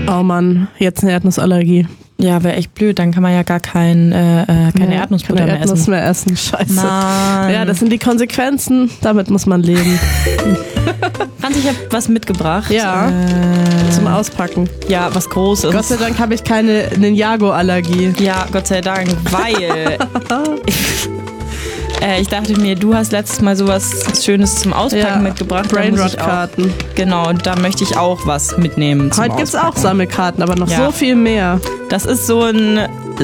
Oh Mann, jetzt eine Erdnussallergie. Ja, wäre echt blöd, dann kann man ja gar keine Erdnussbutter mehr Erdnuss essen. mehr essen. Scheiße. Mann. Ja, das sind die Konsequenzen. Damit muss man leben. Franz, ich habe was mitgebracht. Ja, zum Auspacken. Ja, was Großes. Gott sei Dank habe ich keine Ninjago-Allergie. Ja, Gott sei Dank, weil ich dachte mir, du hast letztes Mal sowas Schönes zum Auspacken mitgebracht. Brainrot-Karten. Genau, und da möchte ich auch was mitnehmen zum Heute gibt es auch Auspacken. Sammelkarten, aber noch so viel mehr. Das ist so eine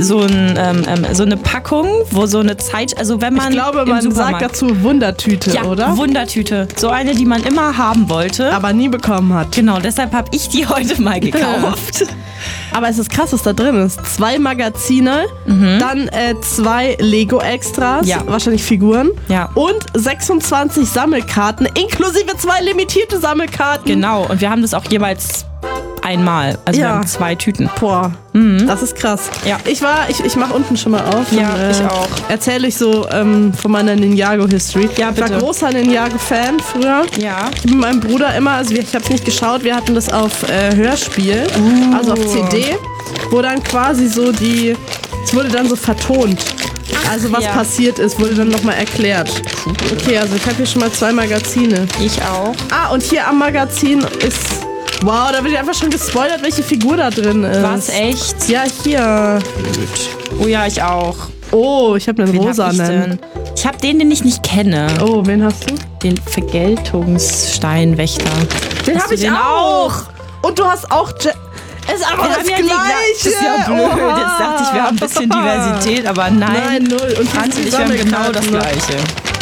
Packung, wo so eine Zeit, also wenn man Ich glaube, man sagt dazu Wundertüte, ja, oder? Wundertüte. So eine, die man immer haben wollte. Aber nie bekommen hat. Genau, deshalb habe ich die heute mal gekauft. Aber es ist krass, was da drin ist. 2 Magazine, dann 2 Lego-Extras, Ja. wahrscheinlich Figuren. Ja. Und 26 Sammelkarten, inklusive 2 limitierte Sammelkarten. Genau, und wir haben das auch jeweils einmal. Also wir haben 2 Tüten. Boah, das ist krass. Ja. Ich mache unten schon mal auf. Ja, und, ich auch. Erzähle ich so von meiner Ninjago-History. Ja, ich war bitte. großer Ninjago-Fan früher. Ja. Ich habe mit meinem Bruder immer, also ich habe es nicht geschaut, wir hatten das auf Hörspiel, also auf CD, wo dann quasi so es wurde dann so vertont. Also was passiert ist, wurde dann nochmal erklärt. Okay, also ich habe hier schon mal 2 Magazine. Ich auch. Ah, und hier am Magazin ist... Wow, da wird ja einfach schon gespoilert, welche Figur da drin ist. Was, echt? Ja, hier. Oh ja, ich auch. Oh, ich habe einen Wen hab rosanen. ich habe den ich nicht kenne. Oh, wen hast du? Den Vergeltungssteinwächter. Den Hast habe du ich den auch. Und du hast auch... Es ist aber das haben ja Gleiche. Das ist ja blöd. Oha. Jetzt dachte ich, wir haben ein bisschen Diversität, aber nein. Nein, null. Und Franz und ich haben genau das Gleiche.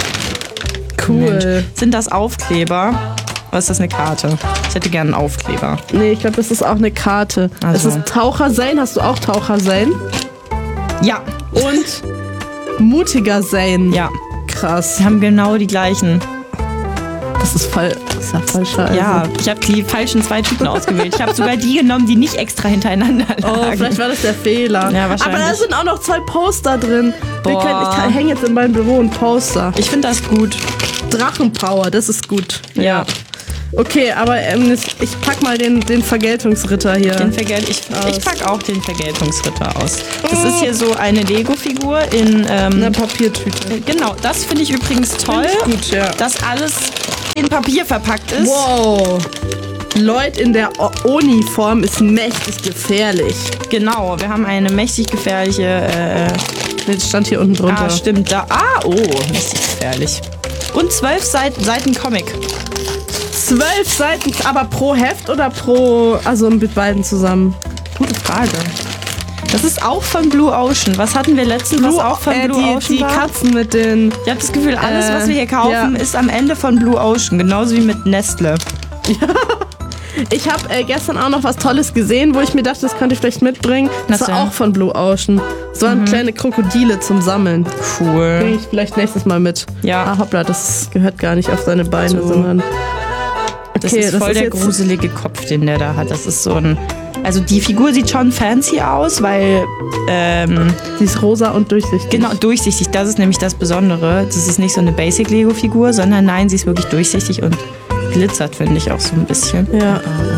Cool. Mensch. Sind das Aufkleber? Oder ist das eine Karte? Ich hätte gerne einen Aufkleber. Nee, ich glaube, das ist auch eine Karte. Also. Es ist Taucher sein. Hast du auch Taucher sein? Ja. Und mutiger sein. Ja. Krass. Wir haben genau die gleichen. Das ist ja voll scheiße. Ja, ich habe die falschen 2 Tüten ausgewählt. Ich habe sogar die genommen, die nicht extra hintereinander lagen. Oh, vielleicht war das der Fehler. Ja, wahrscheinlich. Aber da sind auch noch 2 Poster drin. Boah. Ich hänge jetzt in meinem Büro ein Poster. Ich finde das gut. Drachenpower, das ist gut. Ja. Okay, aber ich pack mal den Vergeltungsritter hier. Ich pack auch den Vergeltungsritter aus. Das ist hier so eine Lego-Figur in eine Papiertüte. Genau, das finde ich übrigens toll, Gut, ja. dass alles in Papier verpackt ist. Wow. Leute in der Uniform ist mächtig gefährlich. Genau, wir haben eine mächtig gefährliche. Das stand hier unten drunter. Ah, stimmt, da. Oh, mächtig gefährlich. Und 12 Seiten Comic. 12 Seiten, aber pro Heft oder also mit beiden zusammen? Gute Frage. Das ist auch von Blue Ocean. Was hatten wir letztens, was auch von Blue Ocean die war? Katzen mit den... Ich habe das Gefühl, alles, was wir hier kaufen, ist am Ende von Blue Ocean. Genauso wie mit Nestle. Ich habe gestern auch noch was Tolles gesehen, wo ich mir dachte, das könnte ich vielleicht mitbringen. Das Was war denn? auch von Blue Ocean. So waren kleine Krokodile zum Sammeln. Cool. Bringe ich vielleicht nächstes Mal mit. Ja. Ah, hoppla, das gehört gar nicht auf seine Beine, So. sondern... Das ist voll der gruselige Kopf, den der da hat. Das ist so ein... Also die Figur sieht schon fancy aus, weil... Sie ist rosa und durchsichtig. Genau, durchsichtig. Das ist nämlich das Besondere. Das ist nicht so eine Basic-Lego-Figur, sondern nein, sie ist wirklich durchsichtig und glitzert, finde ich, auch so ein bisschen. Ja.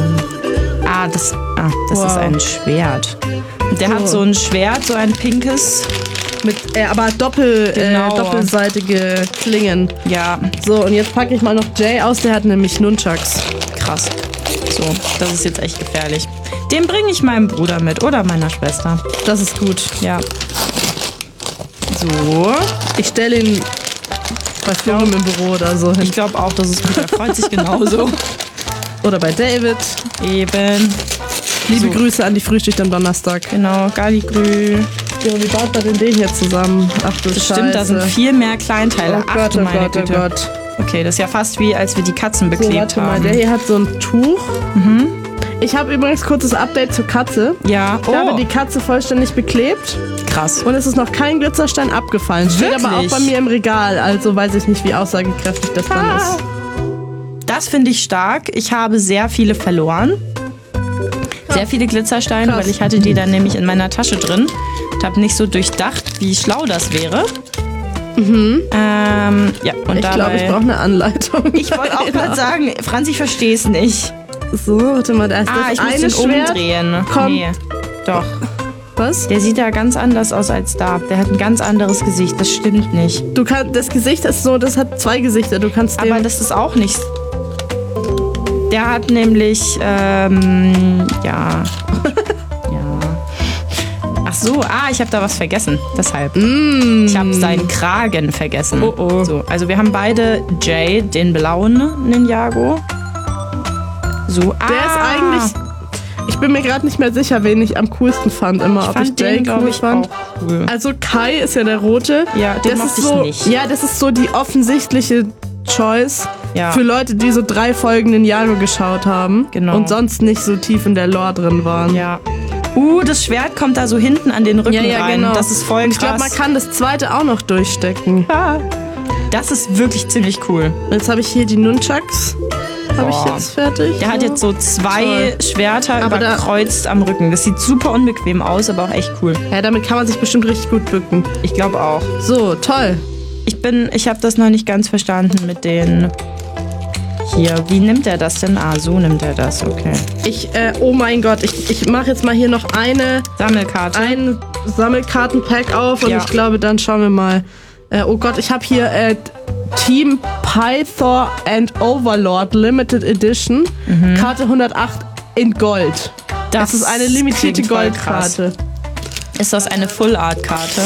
Das Wow. ist ein Schwert. Und der hat so ein Schwert, so ein pinkes. Mit, aber doppelseitige Klingen. Ja, So, und jetzt packe ich mal noch Jay aus, der hat nämlich Nunchucks. krass. So, das ist jetzt echt gefährlich. Den bringe ich meinem Bruder mit oder meiner Schwester. Das ist gut. Ja. So. Ich stelle ihn bei Florian im Büro oder so hin. Ich glaube auch, das ist gut. Er freut sich genauso. Oder bei David. Eben. Liebe So. Grüße an die Frühstück am Donnerstag. Genau, Galligrü. Jo, wie baut man denn den hier zusammen? Ach du Scheiße. Stimmt, da sind viel mehr Kleinteile. Oh Gott, du oh meine Gott, oh Güte. Gott. Okay, das ist ja fast wie, als wir die Katzen So, beklebt warte mal, haben. der hier hat so ein Tuch. Ich habe übrigens kurzes Update zur Katze. Ja, Ich habe die Katze vollständig beklebt krass. und es ist noch kein Glitzerstein abgefallen. Steht aber auch Wirklich? bei mir im Regal, also weiß ich nicht, wie aussagekräftig das dann ist. Das finde ich stark. Ich habe sehr viele verloren. Sehr viele Glitzersteine, Krass. weil ich hatte die dann nämlich in meiner Tasche drin und habe nicht so durchdacht, wie schlau das wäre. Ja, und Ich glaube, ich brauche eine Anleitung. Ich wollte auch gerade sagen, Franz, ich verstehe es nicht. so, warte mal, da ist das ich muss eine den Schwert. umdrehen. Komm. Nee, doch. Was? Der sieht da ganz anders aus als da. Der hat ein ganz anderes Gesicht. Das stimmt nicht. Das Gesicht ist so, das hat 2 Gesichter. Du kannst dem... Aber das ist auch nicht... Der hat nämlich, ja. Ach so, ich habe da was vergessen. Deshalb. Ich habe seinen Kragen vergessen. Oh. So, also wir haben beide Jay, den blauen Ninjago. So, Der ist eigentlich... Ich bin mir gerade nicht mehr sicher, wen ich am coolsten fand immer. Ob ich Jay cool fand. Auch cool. Also Kai ist ja der Rote. Ja, den mochte ich nicht. Ja, das ist so die offensichtliche Choice Ja. für Leute, die so 3 Folgen Ninjago geschaut haben. Genau. Und sonst nicht so tief in der Lore drin waren. Ja. Das Schwert kommt da so hinten an den Rücken rein. Genau. Das ist voll krass. Ich glaube, man kann das zweite auch noch durchstecken. Ja. Das ist wirklich ziemlich cool. Jetzt habe ich hier die Nunchucks. Habe ich jetzt fertig. Der hat jetzt so 2 Schwerter Aber überkreuzt am Rücken. Das sieht super unbequem aus, aber auch echt cool. Ja, damit kann man sich bestimmt richtig gut bücken. Ich glaube auch. So, toll. Ich habe das noch nicht ganz verstanden mit den... Hier, wie nimmt er das denn? So nimmt er das, okay. Oh mein Gott, ich mache jetzt mal hier noch ein Sammelkartenpack auf und ich glaube, dann schauen wir mal. Oh Gott, ich habe hier Team Pythor and Overlord Limited Edition. Karte 108 in Gold. Das ist eine limitierte Goldkarte. Ist das eine Full-Art-Karte?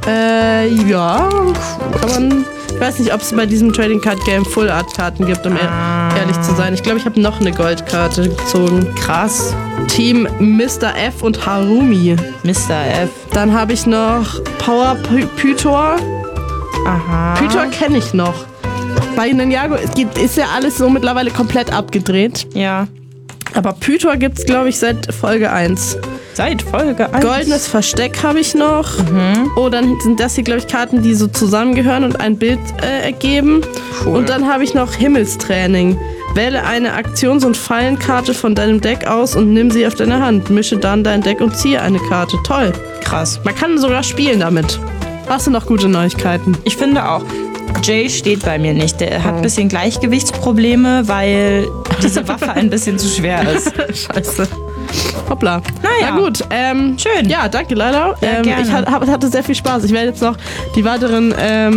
Ja, kann man... Ich weiß nicht, ob es bei diesem Trading Card Game Full Art Karten gibt, um ehrlich zu sein. Ich glaube, ich habe noch eine Goldkarte gezogen. Krass. Team Mr. F und Harumi. Mr. F. Dann habe ich noch Power Pythor. Aha. Pythor kenne ich noch. Bei Ninjago ist ja alles so mittlerweile komplett abgedreht. Ja. Aber Pythor gibt es, glaube ich, seit Folge 1. Seit Folge 1. Goldenes Versteck habe ich noch. Oh, dann sind das hier, glaube ich, Karten, die so zusammengehören und ein Bild ergeben. Cool. Und dann habe ich noch Himmelstraining. Wähle eine Aktions- und Fallenkarte von deinem Deck aus und nimm sie auf deine Hand. Mische dann dein Deck und ziehe eine Karte. Toll. Krass. Man kann sogar spielen damit. Hast du noch gute Neuigkeiten? Ich finde auch. Jay steht bei mir nicht. Der hat ein bisschen Gleichgewichtsprobleme, weil diese Waffe ein bisschen zu schwer ist. Scheiße. Hoppla. Naja. Na gut. Schön. Ja, danke, Leila. Gerne. Ich hatte sehr viel Spaß. Ich werde jetzt noch die weiteren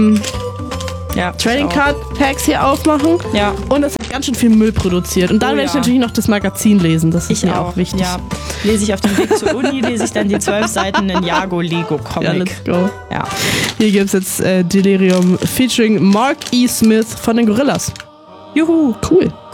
Trading Card Packs hier aufmachen. Ja. Und es hat ganz schön viel Müll produziert. Und dann werde ich natürlich noch das Magazin lesen. Das ist mir auch wichtig. Ja. Lese ich auf dem Weg zur Uni, lese ich dann die 12 Seiten Ninjago Lego Comic. Ja, let's go. Ja. Hier gibt es jetzt Delirium featuring Mark E. Smith von den Gorillas. Juhu. Cool.